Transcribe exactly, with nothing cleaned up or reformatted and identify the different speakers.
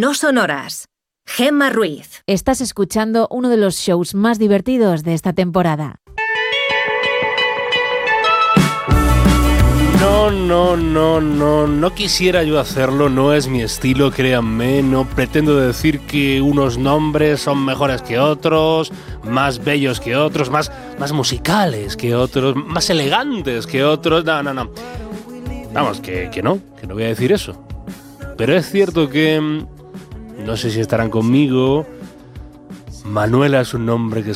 Speaker 1: No Sonoras. Gemma Ruiz.
Speaker 2: Estás escuchando uno de los shows más divertidos de esta temporada.
Speaker 3: No, no, no, no, no quisiera yo hacerlo, no es mi estilo, créanme, no pretendo decir que unos nombres son mejores que otros, más bellos que otros, más, más musicales que otros, más elegantes que otros, no, no, no. Vamos, que, que no, que no voy a decir eso. Pero es cierto que, no sé si estarán conmigo, Manuela es un nombre que